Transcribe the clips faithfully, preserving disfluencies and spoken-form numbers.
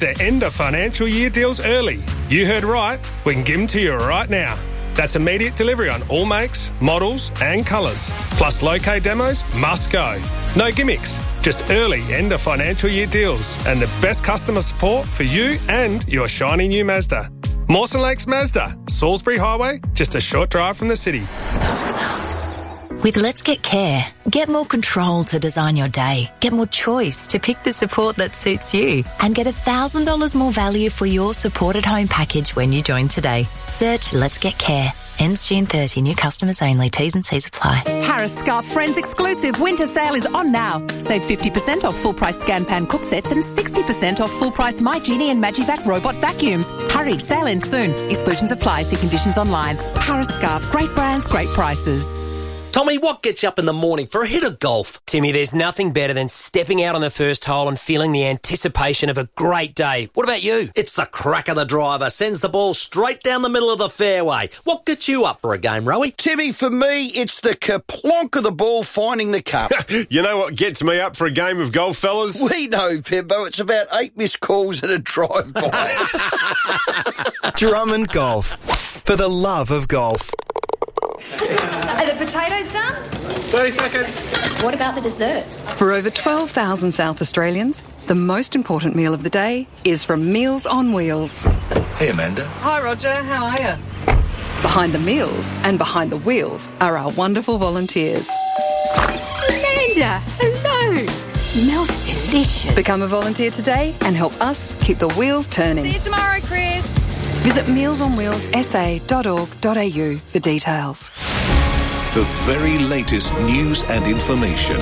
the end of financial year deals early. You heard right. We can give them to you right now. That's immediate delivery on all makes, models and colours. Plus low-K demos must go. No gimmicks, just early end of financial year deals and the best customer support for you and your shiny new Mazda. Mawson Lakes Mazda, Salisbury Highway, just a short drive from the city. With Let's Get Care, get more control to design your day, get more choice to pick the support that suits you, and get one thousand dollars more value for your supported home package when you join today. Search Let's Get Care. Ends June thirtieth. New customers only. T's and C's apply. Harris Scarf Friends exclusive winter sale is on now. Save fifty percent off full-price Scan Pan cook sets and sixty percent off full-price My Genie and Magivac robot vacuums. Hurry, sale ends soon. Exclusions apply. See conditions online. Harris Scarf. Great brands, great prices. Tommy, what gets you up in the morning for a hit of golf? Timmy, there's nothing better than stepping out on the first hole and feeling the anticipation of a great day. What about you? It's the crack of the driver. Sends the ball straight down the middle of the fairway. What gets you up for a game, Rowie? Timmy, for me, it's the kerplonk of the ball finding the cup. You know what gets me up for a game of golf, fellas? We know, Pimbo. It's about eight missed calls and a drive-by. Drummond Golf. For the love of golf. Are the potatoes done? thirty seconds. What about the desserts? For over twelve thousand South Australians, the most important meal of the day is from Meals on Wheels. Hey, Amanda. Hi, Roger. How are you? Behind the meals and behind the wheels are our wonderful volunteers. Amanda, hello. Smells delicious. Become a volunteer today and help us keep the wheels turning. See you tomorrow, Chris. Visit meals on wheels s a dot org dot a u for details. The very latest news and information.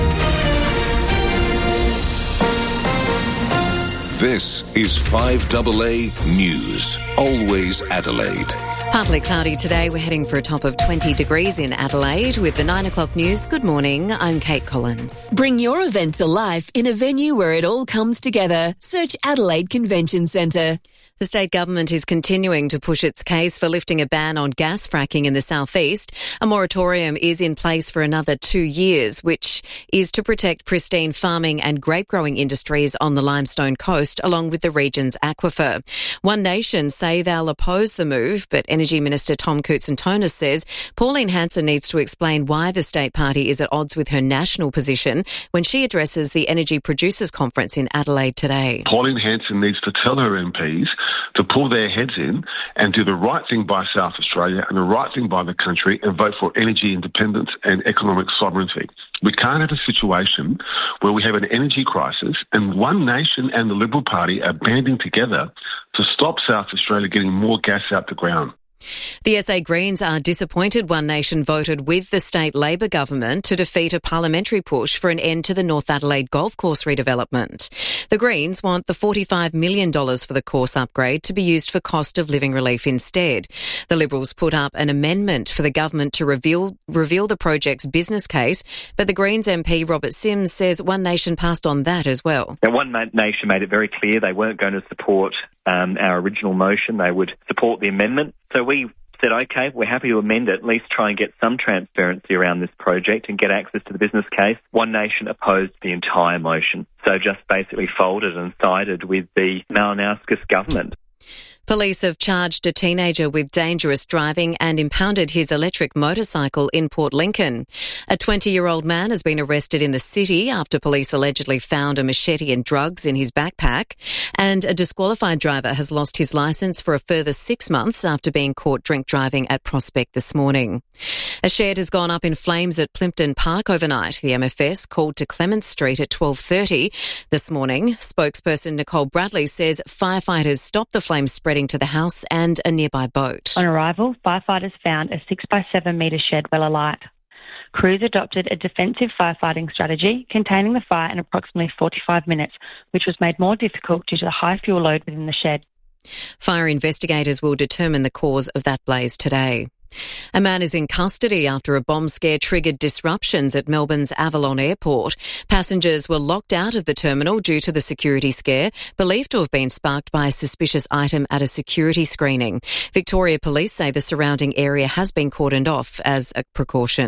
This is five A A News. Always Adelaide. Partly cloudy today. We're heading for a top of twenty degrees in Adelaide. With the nine o'clock news, good morning. I'm Kate Collins. Bring your event to life in a venue where it all comes together. Search Adelaide Convention Centre. The state government is continuing to push its case for lifting a ban on gas fracking in the southeast. A moratorium is in place for another two years, which is to protect pristine farming and grape growing industries on the Limestone Coast, along with the region's aquifer. One Nation say they'll oppose the move, but Energy Minister Tom Koutsantonis says Pauline Hanson needs to explain why the state party is at odds with her national position when she addresses the Energy Producers Conference in Adelaide today. Pauline Hanson needs to tell her M Ps to pull their heads in and do the right thing by South Australia and the right thing by the country and vote for energy independence and economic sovereignty. We can't have a situation where we have an energy crisis and One Nation and the Liberal Party are banding together to stop South Australia getting more gas out the ground. The S A Greens are disappointed One Nation voted with the state Labor government to defeat a parliamentary push for an end to the North Adelaide golf course redevelopment. The Greens want the forty-five million dollars for the course upgrade to be used for cost of living relief instead. The Liberals put up an amendment for the government to reveal, reveal the project's business case, but the Greens M P Robert Sims says One Nation passed on that as well. Now, One Nation made it very clear they weren't going to support um, our original motion. They would support the amendment. So we said, OK, we're happy to amend it, at least try and get some transparency around this project and get access to the business case. One Nation opposed the entire motion, so just basically folded and sided with the Malinowskis government. Police have charged a teenager with dangerous driving and impounded his electric motorcycle in Port Lincoln. A twenty-year-old man has been arrested in the city after police allegedly found a machete and drugs in his backpack. And a disqualified driver has lost his licence for a further six months after being caught drink driving at Prospect this morning. A shed has gone up in flames at Plympton Park overnight. The M F S called to Clements Street at twelve thirty this morning. Spokesperson Nicole Bradley says firefighters stopped the flames spreading to the house and a nearby boat. On arrival, firefighters found a six by seven metre shed well alight. Crews adopted a defensive firefighting strategy containing the fire in approximately forty-five minutes, which was made more difficult due to the high fuel load within the shed. Fire investigators will determine the cause of that blaze today. A man is in custody after a bomb scare triggered disruptions at Melbourne's Avalon Airport. Passengers were locked out of the terminal due to the security scare, believed to have been sparked by a suspicious item at a security screening. Victoria Police say the surrounding area has been cordoned off as a precaution.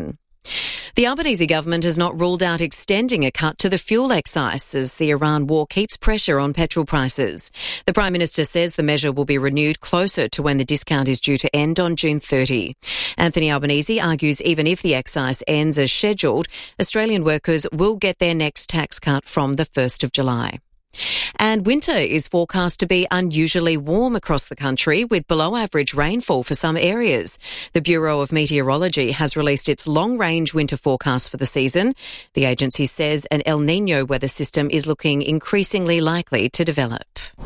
The Albanese government has not ruled out extending a cut to the fuel excise as the Iran war keeps pressure on petrol prices. The Prime Minister says the measure will be renewed closer to when the discount is due to end on June thirtieth. Anthony Albanese argues even if the excise ends as scheduled, Australian workers will get their next tax cut from the first of July. And winter is forecast to be unusually warm across the country with below average rainfall for some areas. The Bureau of Meteorology has released its long-range winter forecast for the season. The agency says an El Niño weather system is looking increasingly likely to develop.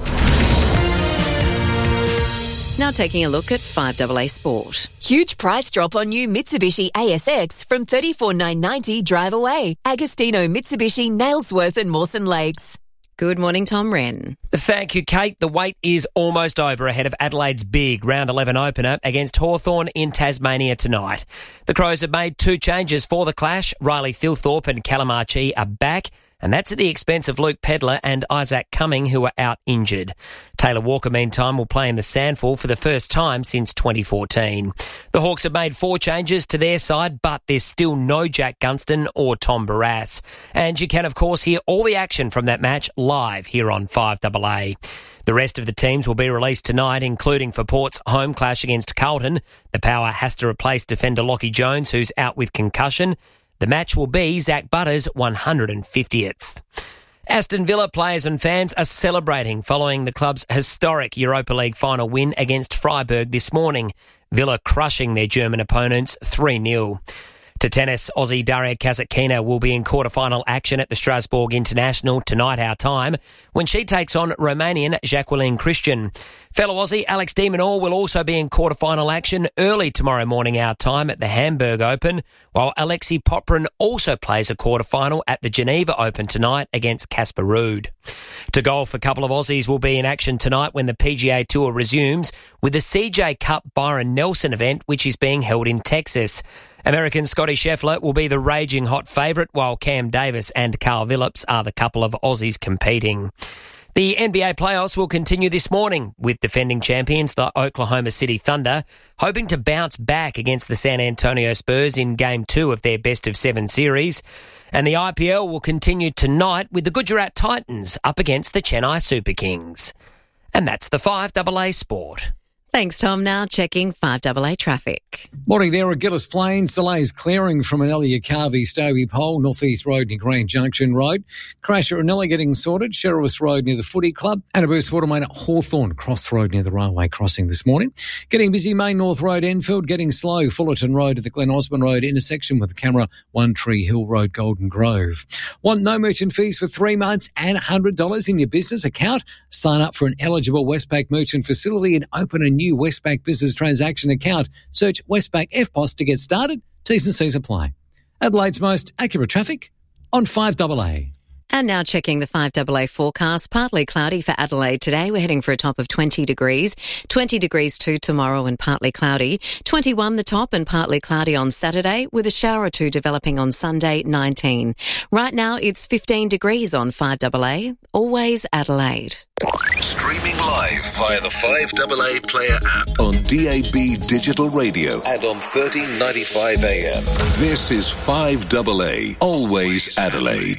Now taking a look at five A A Sport. Huge price drop on new Mitsubishi A S X from thirty-four thousand nine hundred ninety dollars drive away. Agostino Mitsubishi, Nailsworth and Mawson Lakes. Good morning, Tom Wren. Thank you, Kate. The wait is almost over ahead of Adelaide's big round eleven opener against Hawthorn in Tasmania tonight. The Crows have made two changes for the clash. Riley Thilthorpe and Callum Archie are back, and that's at the expense of Luke Pedler and Isaac Cumming, who are out injured. Taylor Walker, meantime, will play in the Sandful for the first time since twenty fourteen. The Hawks have made four changes to their side, but there's still no Jack Gunston or Tom Barrass. And you can, of course, hear all the action from that match live here on five A A. The rest of the teams will be released tonight, including for Port's home clash against Carlton. The Power has to replace defender Lockie Jones, who's out with concussion. The match will be Zach Butter's one hundred fiftieth. Aston Villa players and fans are celebrating following the club's historic Europa League final win against Freiburg this morning. Villa crushing their German opponents three nil. To tennis, Aussie Daria Kasatkina will be in quarter-final action at the Strasbourg International tonight our time when she takes on Romanian Jacqueline Christian. Fellow Aussie Alex de Minaur will also be in quarter-final action early tomorrow morning our time at the Hamburg Open, while Alexei Poprin also plays a quarter-final at the Geneva Open tonight against Casper Ruud. To golf, a couple of Aussies will be in action tonight when the P G A Tour resumes with the C J Cup Byron Nelson event, which is being held in Texas. American Scotty Scheffler will be the raging hot favourite, while Cam Davis and Carl Phillips are the couple of Aussies competing. The N B A playoffs will continue this morning with defending champions, the Oklahoma City Thunder, hoping to bounce back against the San Antonio Spurs in Game two of their best-of-seven series. And the I P L will continue tonight with the Gujarat Titans up against the Chennai Super Kings. And that's the five A A Sport. Thanks, Tom. Now checking five A A traffic. Morning there at Gillis Plains. Delays clearing from Anellia Carvey, Stobie Pole, North East Road near Grand Junction Road. Crash at Anellia getting sorted. Sherwood Road near the Footy Club. And a burst water main at Hawthorn Cross Road near the railway crossing this morning. Getting busy Main North Road, Enfield. Getting slow Fullerton Road at the Glen Osborne Road intersection with the camera One Tree Hill Road, Golden Grove. Want no merchant fees for three months and one hundred dollars in your business account? Sign up for an eligible Westpac merchant facility and open a new Westpac business transaction account. Search Westpac F P O S to get started. T's and C's apply. Adelaide's most accurate traffic on five A A. And now checking the five A A forecast. Partly cloudy for Adelaide today. We're heading for a top of twenty degrees. twenty degrees too tomorrow and partly cloudy. twenty-one the top and partly cloudy on Saturday with a shower or two developing on Sunday, nineteen. Right now it's fifteen degrees on five A A. Always Adelaide. Streaming live via the five A A Player app on D A B Digital Radio and on thirteen ninety-five A M. This is five A A. Always Adelaide.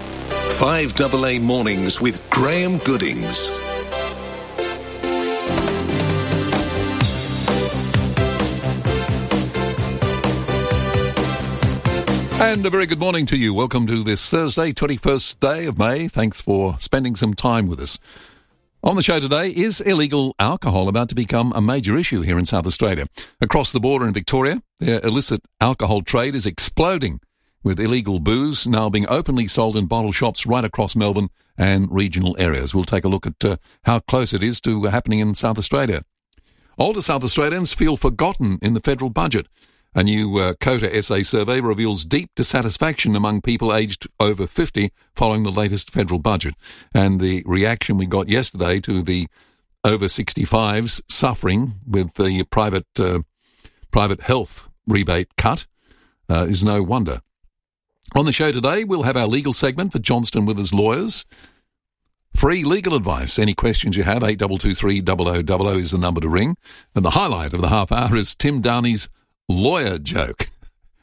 five A A Mornings with Graham Goodings. And a very good morning to you. Welcome to this Thursday, twenty-first day of May. Thanks for spending some time with us. On the show today, is illegal alcohol about to become a major issue here in South Australia? Across the border in Victoria, their illicit alcohol trade is exploding, with illegal booze now being openly sold in bottle shops right across Melbourne and regional areas. We'll take a look at uh, how close it is to happening in South Australia. Older South Australians feel forgotten in the federal budget. A new uh, COTA S A survey reveals deep dissatisfaction among people aged over fifty following the latest federal budget. And the reaction we got yesterday to the over sixty-fives suffering with the private uh, private health rebate cut uh, is no wonder. On the show today, we'll have our legal segment for Johnston Withers Lawyers. Free legal advice. Any questions you have, eight two two three zero zero zero zero is the number to ring. And the highlight of the half hour is Tim Downey's lawyer joke.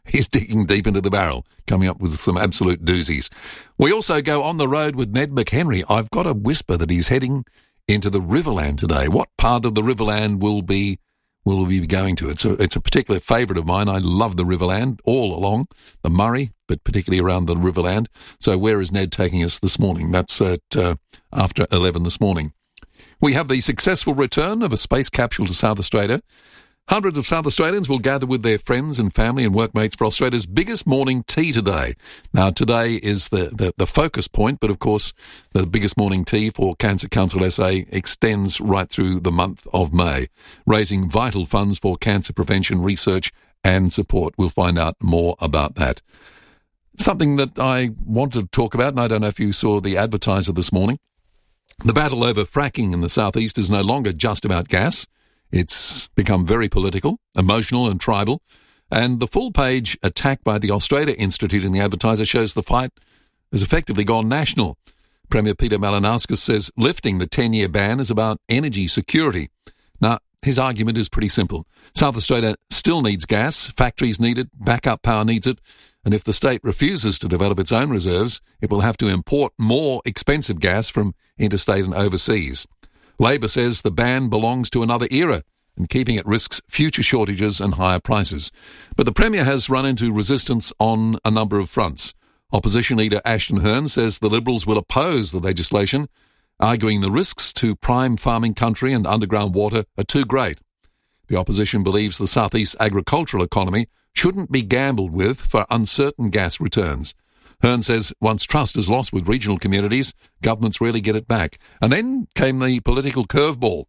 he's digging deep into the barrel, coming up with some absolute doozies. We also go on the road with Ned McHenry. I've got a whisper that he's heading into the Riverland today. What part of the Riverland will be will we be going to? It's a, it's a particular favourite of mine. I love the Riverland all along the Murray, but particularly around the Riverland. So where is Ned taking us this morning? That's at uh, after eleven this morning. We have the successful return of a space capsule to South Australia. Hundreds of South Australians will gather with their friends and family and workmates for Australia's biggest morning tea today. Now, today is the, the, the focus point, but of course, the biggest morning tea for Cancer Council S A extends right through the month of May, raising vital funds for cancer prevention, research and support. We'll find out more about that. Something that I wanted to talk about, and I don't know if you saw the advertiser this morning, the battle over fracking in the southeast is no longer just about gas. It's become very political, emotional and tribal, and the full-page attack by the Australia Institute in the advertiser shows the fight has effectively gone national. Premier Peter Malinauskas says lifting the ten-year ban is about energy security. Now, his argument is pretty simple. South Australia still needs gas, factories need it, backup power needs it, and if the state refuses to develop its own reserves, it will have to import more expensive gas from interstate and overseas. Labor says the ban belongs to another era and keeping it risks future shortages and higher prices. But the Premier has run into resistance on a number of fronts. Opposition leader Ashton Hearn says the Liberals will oppose the legislation, arguing the risks to prime farming country and underground water are too great. The opposition believes the southeast agricultural economy shouldn't be gambled with for uncertain gas returns. Hearn says once trust is lost with regional communities, governments rarely get it back. And then came the political curveball.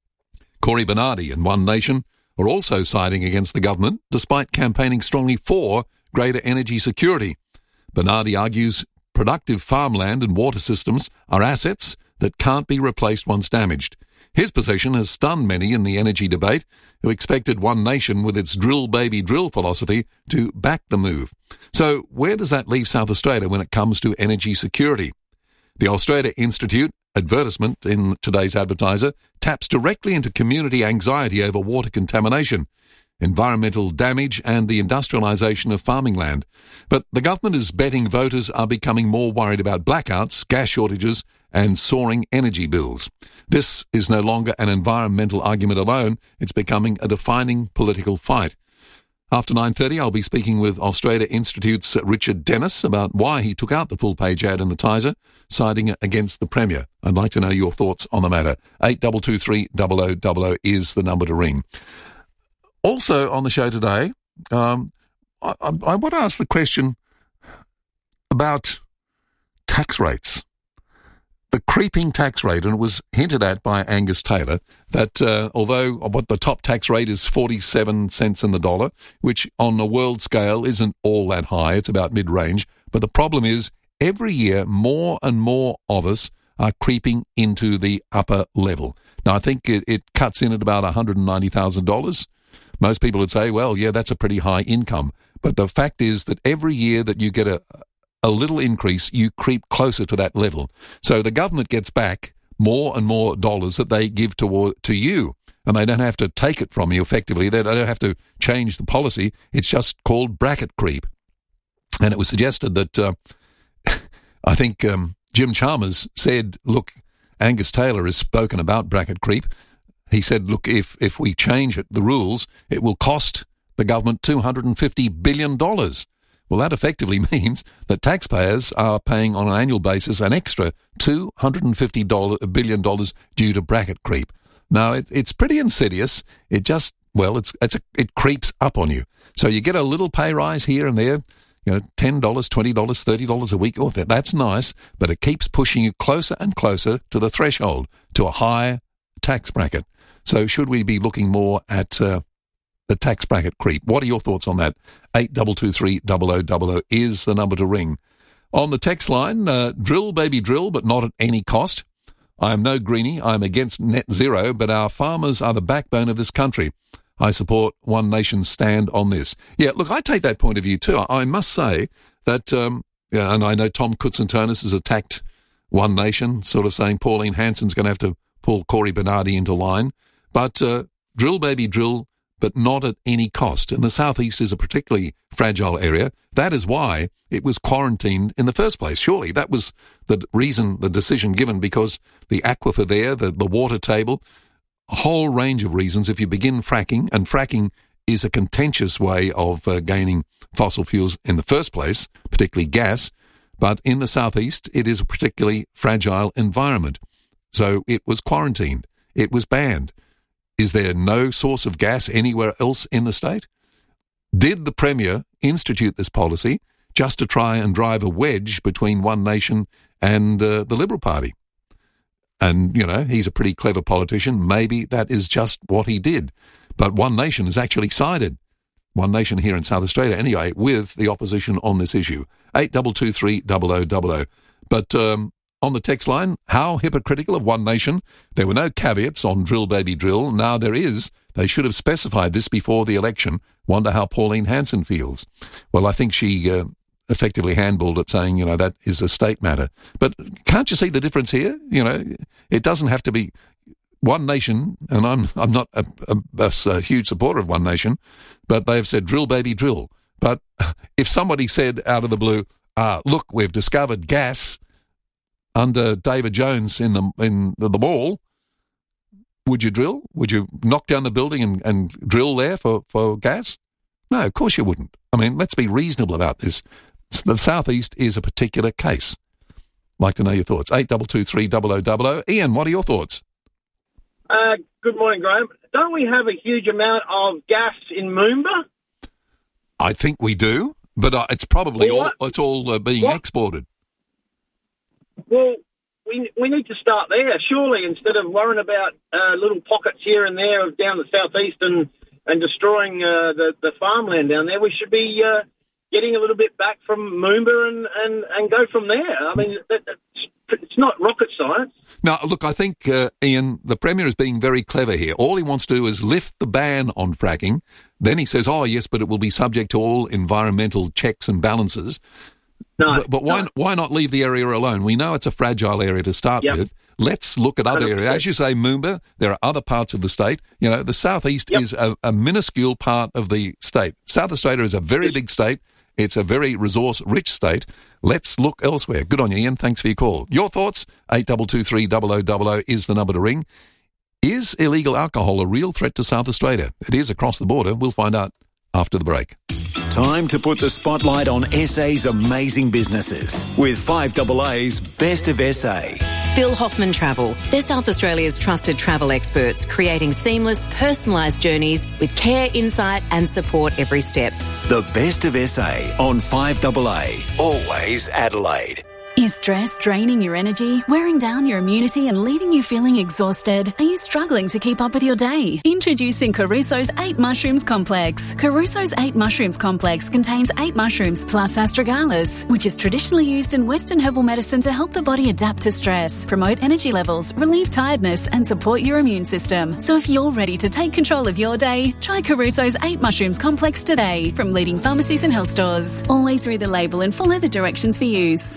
Cory Bernardi and One Nation are also siding against the government, despite campaigning strongly for greater energy security. Bernardi argues productive farmland and water systems are assets that can't be replaced once damaged. His position has stunned many in the energy debate, who expected One Nation, with its drill baby drill philosophy, to back the move. So where does that leave South Australia when it comes to energy security? The Australia Institute advertisement in today's advertiser taps directly into community anxiety over water contamination, environmental damage and the industrialisation of farming land. But the government is betting voters are becoming more worried about blackouts, gas shortages and soaring energy bills. This is no longer an environmental argument alone, it's becoming a defining political fight. After nine thirty, I'll be speaking with Australia Institute's Richard Dennis about why he took out the full-page ad in the Tiser, siding against the Premier. I'd like to know your thoughts on the matter. eight two two three zero zero zero zero is the number to ring. Also on the show today, um, I, I, I want to ask the question about tax rates. The creeping tax rate, and it was hinted at by Angus Taylor, that uh, although what the top tax rate is forty-seven cents in the dollar, which on a world scale isn't all that high, it's about mid-range, but the problem is every year more and more of us are creeping into the upper level. Now, I think it, it cuts in at about one hundred ninety thousand dollars. Most people would say, well, yeah, that's a pretty high income. But the fact is that every year that you get a a little increase, you creep closer to that level. So the government gets back more and more dollars that they give to, to you, and they don't have to take it from you effectively. They don't have to change the policy. It's just called bracket creep. And it was suggested that, uh, I think um, Jim Chalmers said, look, Angus Taylor has spoken about bracket creep. He said, look, if, if we change it, the rules, it will cost the government two hundred fifty billion dollars. Well, that effectively means that taxpayers are paying on an annual basis an extra two hundred fifty billion dollars due to bracket creep. Now, it, it's pretty insidious. It just, well, it's it's a, it creeps up on you. So you get a little pay rise here and there, you know, ten dollars, twenty dollars, thirty dollars a week. Oh, that, that's nice, but it keeps pushing you closer and closer to the threshold, to a higher tax bracket. So should we be looking more at uh, the tax bracket creep? What are your thoughts on that? eight two two three zero zero zero zero is the number to ring. On the text line, uh, drill, baby, drill, but not at any cost. I am no greenie. I am against net zero, but our farmers are the backbone of this country. I support One Nation's stand on this. Yeah, look, I take that point of view too. I must say that, um, yeah, and I know Tom Kutsentonis has attacked One Nation, sort of saying Pauline Hanson's going to have to pull Cory Bernardi into line. But uh, drill, baby, drill, but not at any cost. And the southeast is a particularly fragile area. That is why it was quarantined in the first place. Surely that was the reason, the decision given, because the aquifer there, the, the water table, a whole range of reasons. If you begin fracking, and fracking is a contentious way of uh, gaining fossil fuels in the first place, particularly gas, but in the southeast it is a particularly fragile environment. So it was quarantined. It was banned. Is there no source of gas anywhere else in the state? Did the Premier institute this policy just to try and drive a wedge between One Nation and uh, the Liberal Party? And, you know, he's a pretty clever politician. Maybe that is just what he did. But One Nation has actually sided, One Nation here in South Australia anyway, with the opposition on this issue. eight two two three double oh double oh. But um, on the text line, how hypocritical of One Nation. There were no caveats on drill baby drill. Now there is. They should have specified this before the election. Wonder how Pauline Hanson feels. Well, I think she uh, effectively handballed it, saying, you know, that is a state matter. But can't you see the difference here? You know, it doesn't have to be One Nation, and I'm I'm not a, a, a huge supporter of One Nation, but they've said drill baby drill. But if somebody said out of the blue, ah, look, we've discovered gas under David Jones in the in the, the mall, would you drill? Would you knock down the building and, and drill there for, for gas? No, of course you wouldn't. I mean, let's be reasonable about this. The southeast is a particular case. Like to know your thoughts. eight two two three double oh double oh. Ian, what are your thoughts? Uh, good morning, Graham. Don't we have a huge amount of gas in Moomba? I think we do, but uh, it's probably well, all it's all uh, being what? exported. Well, we we need to start there, surely, instead of worrying about uh, little pockets here and there of down the southeast and, and destroying uh, the, the farmland down there. We should be uh, getting a little bit back from Moomba and, and, and go from there. I mean, that, that's, it's not rocket science. Now, look, I think, uh, Ian, the Premier is being very clever here. All he wants to do is lift the ban on fracking. Then he says, oh, yes, but it will be subject to all environmental checks and balances. No, but, but why no. why not leave the area alone? We know it's a fragile area to start yep. with. Let's look at other one hundred percent. areas. As you say, Moomba, there are other parts of the state. You know, the southeast yep. is a, a minuscule part of the state. South Australia is a very big state. It's a very resource-rich state. Let's look elsewhere. Good on you, Ian. Thanks for your call. Your thoughts? eight two two three double oh double oh is the number to ring. Is illegal alcohol a real threat to South Australia? It is across the border. We'll find out after the break. Time to put the spotlight on S A's amazing businesses with five A A's Best of S A. Phil Hoffman Travel. They're South Australia's trusted travel experts, creating seamless, personalised journeys with care, insight and support every step. The Best of S A on five A A. Always Adelaide. Is stress draining your energy, wearing down your immunity and leaving you feeling exhausted? Are you struggling to keep up with your day? Introducing Caruso's eight Mushrooms Complex. Caruso's eight Mushrooms Complex contains eight mushrooms plus astragalus, which is traditionally used in Western herbal medicine to help the body adapt to stress, promote energy levels, relieve tiredness and support your immune system. So if you're ready to take control of your day, try Caruso's eight Mushrooms Complex today from leading pharmacies and health stores. Always read the label and follow the directions for use.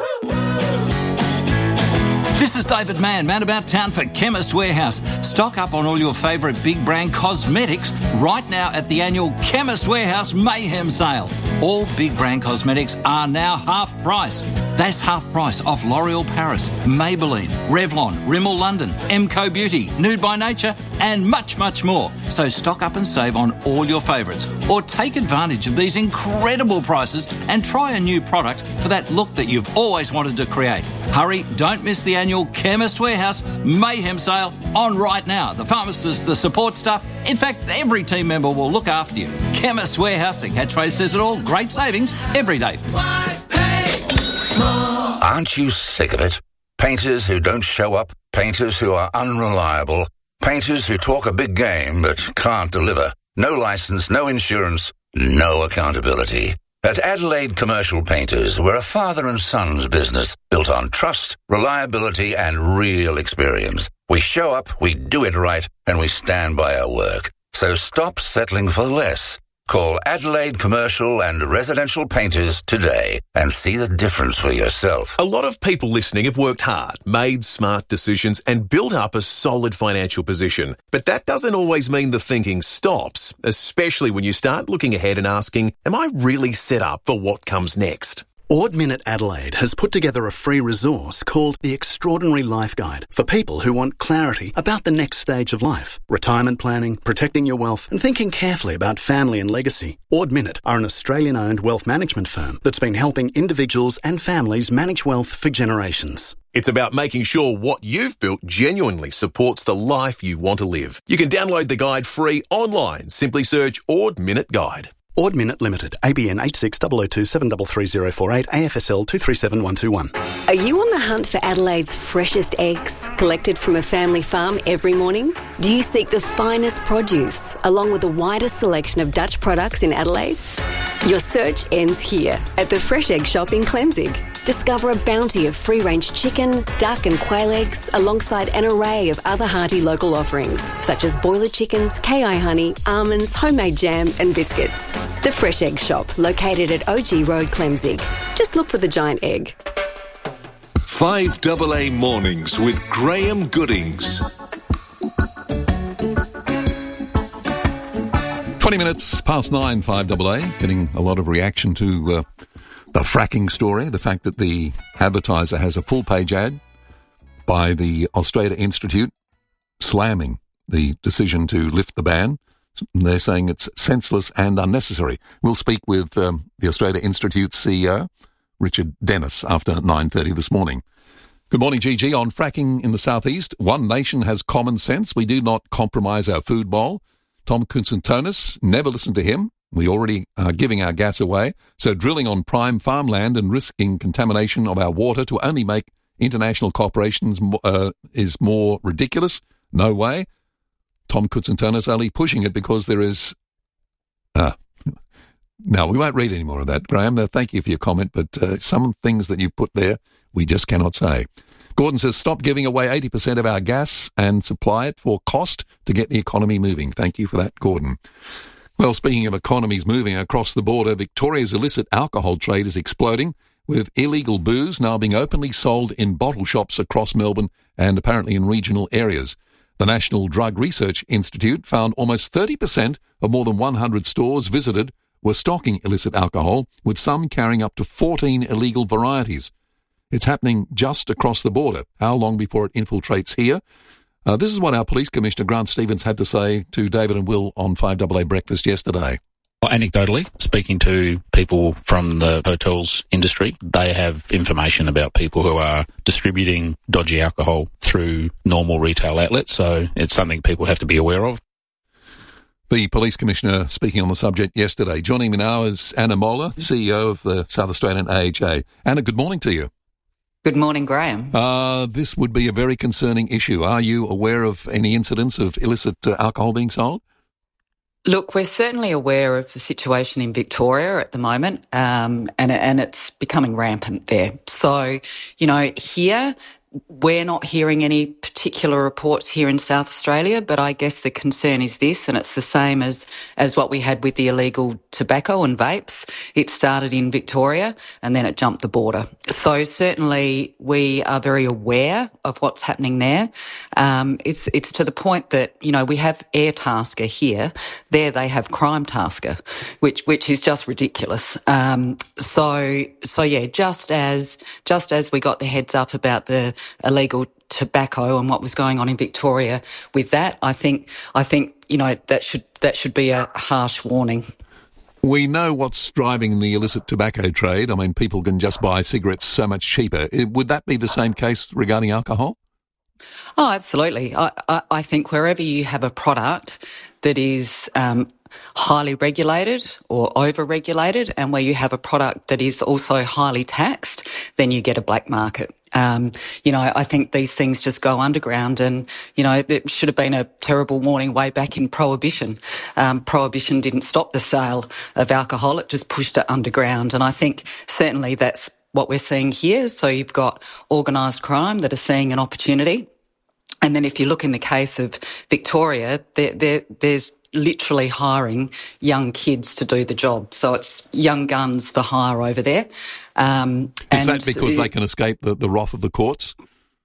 This is David Mann, man about town for Chemist Warehouse. Stock up on all your favourite big brand cosmetics right now at the annual Chemist Warehouse Mayhem Sale. All big brand cosmetics are now half price. That's half price off L'Oreal Paris, Maybelline, Revlon, Rimmel London, Emco Beauty, Nude by Nature and much, much more. So stock up and save on all your favourites. Or take advantage of these incredible prices and try a new product for that look that you've always wanted to create. Hurry, don't miss the annual Chemist Warehouse Mayhem Sale on right now. The pharmacists, the support staff, in fact, every team member will look after you. Chemist Warehouse, the catchphrase says it all. Great savings every day. Aren't you sick of it? Painters who don't show up, painters who are unreliable, painters who talk a big game but can't deliver. No license, no insurance, no accountability. At Adelaide Commercial Painters, we're a father and son's business built on trust, reliability and real experience. We show up, we do it right, and we stand by our work. So stop settling for less. Call Adelaide Commercial and Residential Painters today and see the difference for yourself. A lot of people listening have worked hard, made smart decisions and built up a solid financial position. But that doesn't always mean the thinking stops, especially when you start looking ahead and asking, am I really set up for what comes next? Ord Minnett Adelaide has put together a free resource called The Extraordinary Life Guide for people who want clarity about the next stage of life, retirement planning, protecting your wealth and thinking carefully about family and legacy. Ord Minnett are an Australian-owned wealth management firm that's been helping individuals and families manage wealth for generations. It's about making sure what you've built genuinely supports the life you want to live. You can download the guide free online. Simply search Ord Minnett Guide. Ord Minnett Limited, A B N eight six zero zero two seven three three zero four eight, A F S L two three seven one two one. Are you on the hunt for Adelaide's freshest eggs, collected from a family farm every morning? Do you seek the finest produce, along with the widest selection of Dutch products in Adelaide? Your search ends here, at the Fresh Egg Shop in Clemzig. Discover a bounty of free-range chicken, duck and quail eggs, alongside an array of other hearty local offerings, such as boiler chickens, K I honey, almonds, homemade jam and biscuits. The Fresh Egg Shop, located at O G Road, Clemzig. Just look for the giant egg. five double A Mornings with Graham Goodings. twenty minutes past nine, five double A, getting a lot of reaction to uh, the fracking story, the fact that the advertiser has a full-page ad by the Australia Institute slamming the decision to lift the ban. They're saying it's senseless and unnecessary. We'll speak with um, the Australia Institute C E O, Richard Dennis, after nine thirty this morning. Good morning, G G. On fracking in the southeast, one nation has common sense. We do not compromise our food bowl. Tom Koutsantonis, never listen to him. We already are giving our gas away, so drilling on prime farmland and risking contamination of our water to only make international corporations uh, is more ridiculous. No way. Tom Koutsantonis only pushing it because there is... Uh, no, we won't read any more of that, Graham. Uh, thank you for your comment, but uh, some things that you put there, we just cannot say. Gordon says, stop giving away eighty percent of our gas and supply it for cost to get the economy moving. Thank you for that, Gordon. Well, speaking of economies moving across the border, Victoria's illicit alcohol trade is exploding, with illegal booze now being openly sold in bottle shops across Melbourne and apparently in regional areas. The National Drug Research Institute found almost thirty percent of more than one hundred stores visited were stocking illicit alcohol, with some carrying up to fourteen illegal varieties. It's happening just across the border. How long before it infiltrates here? Uh, this is what our Police Commissioner Grant Stevens had to say to David and Will on five double A Breakfast yesterday. Well, anecdotally, speaking to people from the hotels industry, they have information about people who are distributing dodgy alcohol through normal retail outlets, so it's something people have to be aware of. The Police Commissioner speaking on the subject yesterday. Joining me now is Anna Moeller, C E O of the South Australian A H A. Anna, good morning to you. Good morning, Graham. Uh, this would be a very concerning issue. Are you aware of any incidents of illicit uh, alcohol being sold? Look, we're certainly aware of the situation in Victoria at the moment, um, and, and it's becoming rampant there. So, you know, here we're not hearing any particular reports here in South Australia, but I guess the concern is this, and it's the same as, as what we had with the illegal tobacco and vapes. It started in Victoria and then it jumped the border. So certainly we are very aware of what's happening there. Um, it's, it's to the point that, you know, we have Air Tasker here. There they have Crime Tasker, which, which is just ridiculous. Um, so, so yeah, just as, just as we got the heads up about the illegal tobacco and what was going on in Victoria with that, I think, I think, you know, that should, that should be a harsh warning. We know what's driving the illicit tobacco trade. I mean, people can just buy cigarettes so much cheaper. Would that be the same case regarding alcohol? Oh, absolutely. I, I, I think wherever you have a product that is um, highly regulated or over-regulated, and where you have a product that is also highly taxed, then you get a black market. Um, you know, I think these things just go underground, and, you know, it should have been a terrible warning way back in Prohibition. Um, Prohibition didn't stop the sale of alcohol, it just pushed it underground. And I think certainly that's what we're seeing here. So you've got organised crime that are seeing an opportunity. And then if you look in the case of Victoria, there, there, there's literally hiring young kids to do the job. So it's young guns for hire over there. Um, Is and that because they can escape the, the wrath of the courts?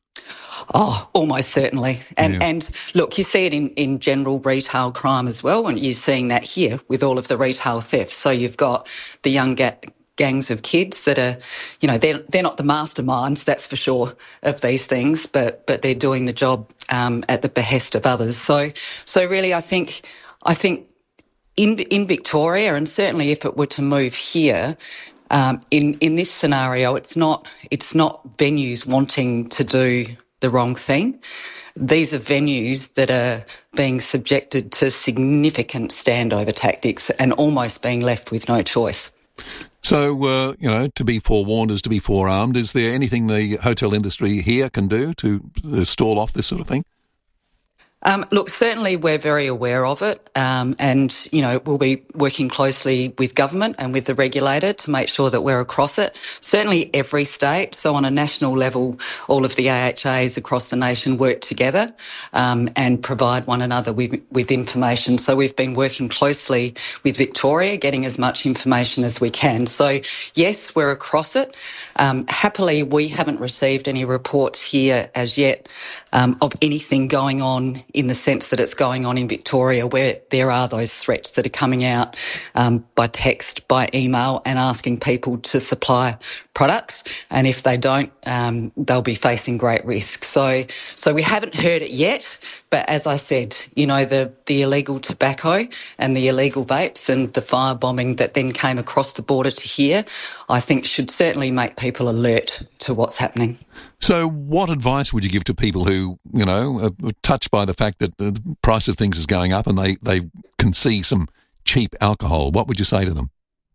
Oh, almost certainly. And Yeah. and look, you see it in, in general retail crime as well, and you're seeing that here with all of the retail thefts. So you've got the young ga- gangs of kids that are, you know, they're, they're not the masterminds, that's for sure, of these things, but but they're doing the job um, at the behest of others. So so really, I think I think in in Victoria, and certainly if it were to move here, um, in in this scenario, it's not it's not venues wanting to do the wrong thing. These are venues that are being subjected to significant standover tactics and almost being left with no choice. So, uh, you know, to be forewarned is to be forearmed. Is there anything the hotel industry here can do to uh, stall off this sort of thing? Um, look, certainly we're very aware of it, um, and, you know, we'll be working closely with government and with the regulator to make sure that we're across it. Certainly every state, so on a national level, all of the A H As across the nation work together um, and provide one another with, with information. So we've been working closely with Victoria, getting as much information as we can. So, yes, we're across it. Um, happily, we haven't received any reports here as yet um, of anything going on in the sense that it's going on in Victoria, where there are those threats that are coming out um, by text, by email, and asking people to supply products. And if they don't, um, they'll be facing great risk. So, so we haven't heard it yet. But as I said, you know, the, the illegal tobacco and the illegal vapes and the firebombing that then came across the border to here, I think should certainly make people alert to what's happening. So what advice would you give to people who, you know, are touched by the fact that the price of things is going up and they, they can see some cheap alcohol? What would you say to them?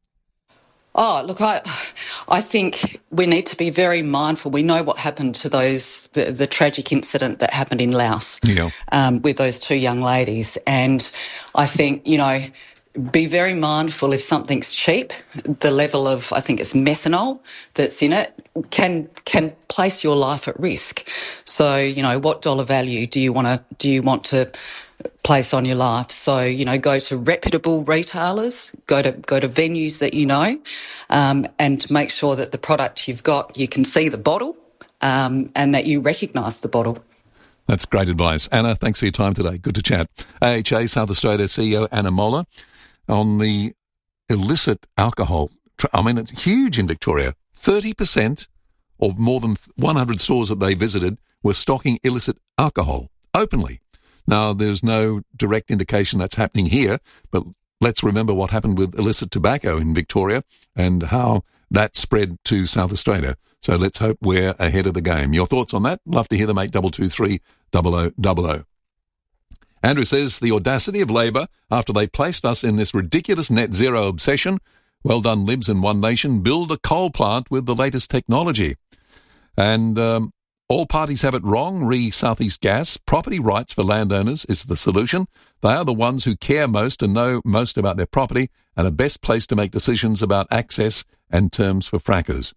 Oh, look, I I think we need to be very mindful. We know what happened to those, the, the tragic incident that happened in Laos yeah. um, with those two young ladies. And I think, you know, be very mindful if something's cheap, the level of, I think it's methanol that's in it, can can place your life at risk. So, you know, what dollar value do you want to do you want to place on your life? So, you know, go to reputable retailers, go to go to venues that you know, um, and make sure that the product you've got, you can see the bottle, um, and that you recognise the bottle. That's great advice. Anna, thanks for your time today. Good to chat. A H A South Australia C E O Anna Moller on the illicit alcohol. I mean, it's huge in Victoria. thirty percent of more than one hundred stores that they visited were stocking illicit alcohol openly. Now, there's no direct indication that's happening here, but let's remember what happened with illicit tobacco in Victoria and how that spread to South Australia. So let's hope we're ahead of the game. Your thoughts on that? Love to hear them, eight two two three, double oh double oh. Andrew says, the audacity of Labor after they placed us in this ridiculous net zero obsession. Well done, Libs and One Nation. Build a coal plant with the latest technology. And um, all parties have it wrong. Re Southeast Gas. Property rights for landowners is the solution. They are the ones who care most and know most about their property and are best placed to make decisions about access and terms for frackers.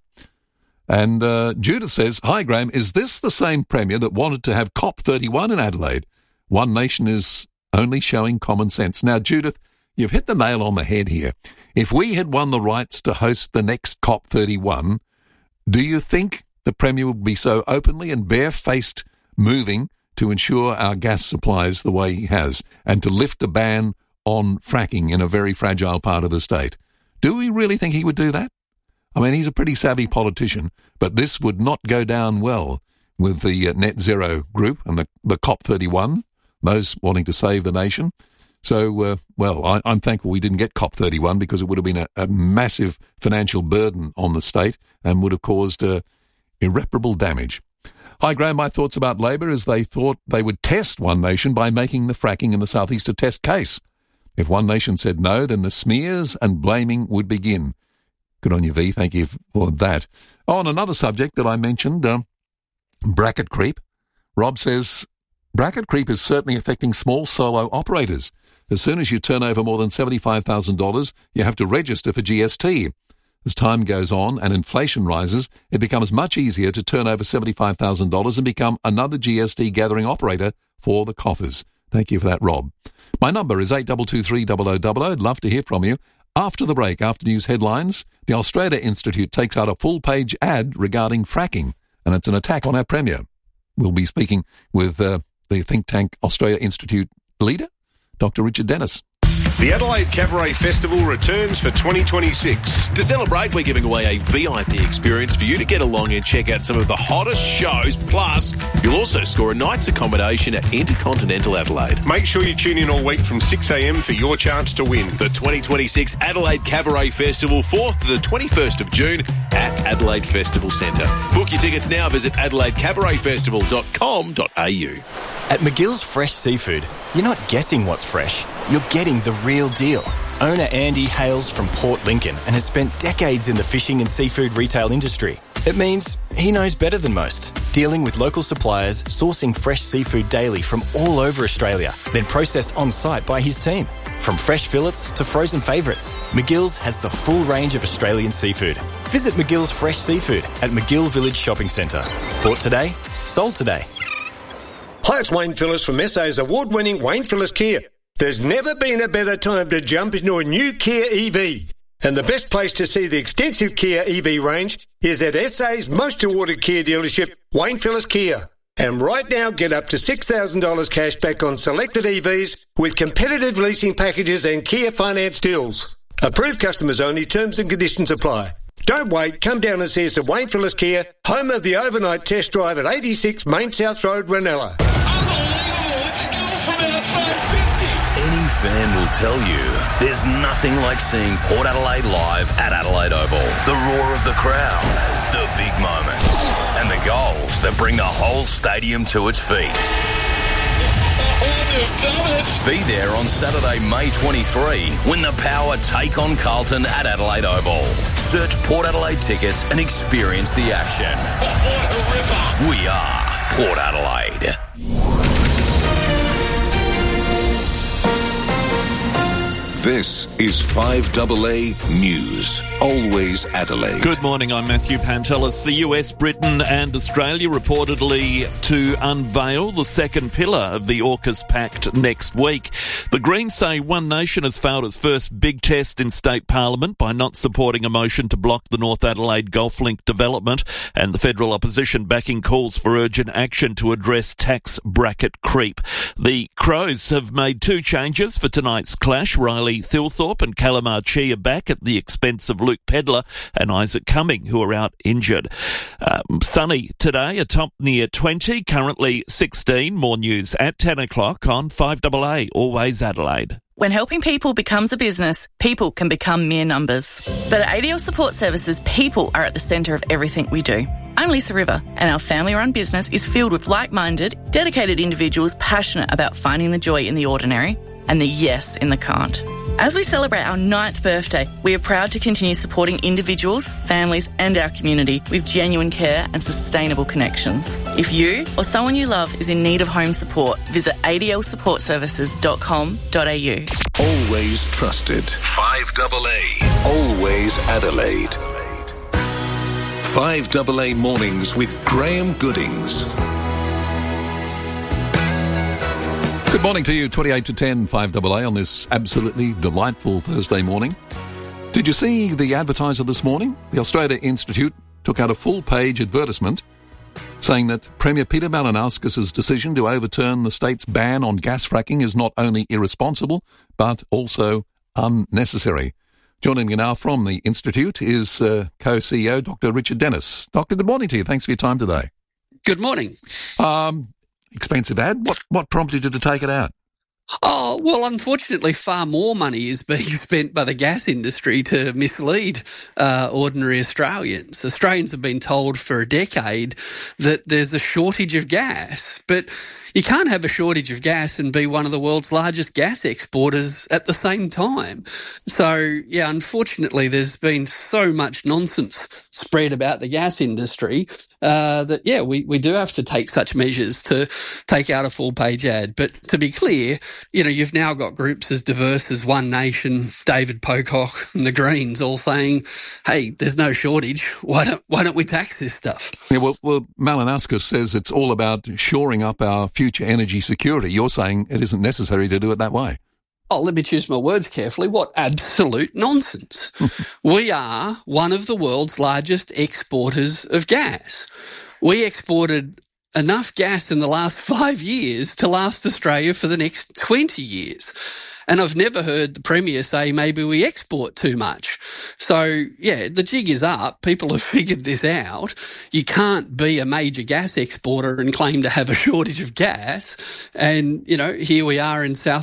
And uh, Judith says, hi, Graham, is this the same Premier that wanted to have COP thirty-one in Adelaide? One Nation is only showing common sense. Now, Judith, you've hit the nail on the head here. If we had won the rights to host the next COP thirty-one, do you think the Premier would be so openly and barefaced moving to ensure our gas supplies the way he has and to lift a ban on fracking in a very fragile part of the state? Do we really think he would do that? I mean, he's a pretty savvy politician, but this would not go down well with the uh, net zero group and the, the COP thirty-one, those wanting to save the nation. So, uh, well, I, I'm thankful we didn't get COP thirty-one because it would have been a, a massive financial burden on the state and would have caused uh, irreparable damage. Hi, Graham. My thoughts about Labor is they thought they would test One Nation by making the fracking in the southeast a test case. If One Nation said no, then the smears and blaming would begin. Good on you, V. Thank you for that. On another subject that I mentioned, uh, bracket creep. Rob says, bracket creep is certainly affecting small solo operators. As soon as you turn over more than seventy-five thousand dollars, you have to register for G S T. As time goes on and inflation rises, it becomes much easier to turn over seventy-five thousand dollars and become another G S T gathering operator for the coffers. Thank you for that, Rob. My number is eight two two three zero zero zero zero. I'd love to hear from you. After the break, after news headlines, the Australia Institute takes out a full-page ad regarding fracking, and it's an attack on our Premier. We'll be speaking with uh, the think tank Australia Institute leader, Doctor Richard Dennis. The Adelaide Cabaret Festival returns for twenty twenty-six. To celebrate, we're giving away a V I P experience for you to get along and check out some of the hottest shows. Plus, you'll also score a night's accommodation at Intercontinental Adelaide. Make sure you tune in all week from six a.m. for your chance to win. The twenty twenty-six Adelaide Cabaret Festival, fourth to the twenty-first of June at Adelaide Festival Centre. Book your tickets now. Visit adelaide cabaret festival dot com dot a u. At McGill's Fresh Seafood, you're not guessing what's fresh, you're getting the real deal. Owner Andy hails from Port Lincoln and has spent decades in the fishing and seafood retail industry. It means he knows better than most, dealing with local suppliers, sourcing fresh seafood daily from all over Australia, then processed on-site by his team. From fresh fillets to frozen favourites, McGill's has the full range of Australian seafood. Visit McGill's Fresh Seafood at McGill Village Shopping Centre. Bought today, sold today. Hi, it's Wayne Phillips from S A's award-winning Wayne Phillips Kia. There's never been a better time to jump into a new Kia E V. And the best place to see the extensive Kia E V range is at S A's most awarded Kia dealership, Wayne Phillips Kia. And right now, get up to six thousand dollars cash back on selected E Vs with competitive leasing packages and Kia finance deals. Approved customers only, terms and conditions apply. Don't wait, come down and see us at Wayne Phillips Kia, home of the overnight test drive at eighty-six Main South Road, Ranella. Any fan will tell you there's nothing like seeing Port Adelaide live at Adelaide Oval. The roar of the crowd, the big moments, and the goals that bring the whole stadium to its feet. Be there on Saturday, May twenty-third, when the Power take on Carlton at Adelaide Oval. Search Port Adelaide tickets and experience the action. We are Port Adelaide. This is five A A News. Always Adelaide. Good morning, I'm Matthew Pantelis. The U S, Britain and Australia reportedly to unveil the second pillar of the AUKUS Pact next week. The Greens say One Nation has failed its first big test in state parliament by not supporting a motion to block the North Adelaide Golf Link development, and the federal opposition backing calls for urgent action to address tax bracket creep. The Crows have made two changes for tonight's clash. Riley Thilthorpe and Calamar Chi are back at the expense of Luke Pedler and Isaac Cumming, who are out injured. Um, sunny today, a top near twenty, currently sixteen. More news at ten o'clock on five A A, Always Adelaide. When helping people becomes a business, people can become mere numbers. But at A D L Support Services, people are at the centre of everything we do. I'm Lisa River, and our family-run business is filled with like-minded, dedicated individuals passionate about finding the joy in the ordinary and the yes in the can't. As we celebrate our ninth birthday, we are proud to continue supporting individuals, families and our community with genuine care and sustainable connections. If you or someone you love is in need of home support, visit a d l support services dot com dot a u. Always trusted. five A A. Always Adelaide. five A A Mornings with Graham Goodings. Good morning to you, twenty-eight to ten, five A A on this absolutely delightful Thursday morning. Did you see the advertiser this morning? The Australia Institute took out a full-page advertisement saying that Premier Peter Malinauskas' decision to overturn the state's ban on gas fracking is not only irresponsible, but also unnecessary. Joining me now from the Institute is uh, co-C E O Doctor Richard Dennis. Doctor, good morning to you. Thanks for your time today. Good morning. Um... Expensive ad? What what prompted you to take it out? Oh, well, unfortunately, far more money is being spent by the gas industry to mislead uh, ordinary Australians. Australians have been told for a decade that there's a shortage of gas, but you can't have a shortage of gas and be one of the world's largest gas exporters at the same time. So, yeah, unfortunately, there's been so much nonsense spread about the gas industry uh, that, yeah, we, we do have to take such measures to take out a full-page ad. But to be clear, you know, you've now got groups as diverse as One Nation, David Pocock and the Greens all saying, hey, there's no shortage. Why don't, why don't we tax this stuff? Yeah, well, well Malinauskas says it's all about shoring up our future future energy security. You're saying it isn't necessary to do it that way. Oh, let me choose my words carefully. What absolute nonsense. We are one of the world's largest exporters of gas. We exported enough gas in the last five years to last Australia for the next twenty years. And I've never heard the Premier say maybe we export too much. So, yeah, the jig is up. People have figured this out. You can't be a major gas exporter and claim to have a shortage of gas. And, you know, here we are in South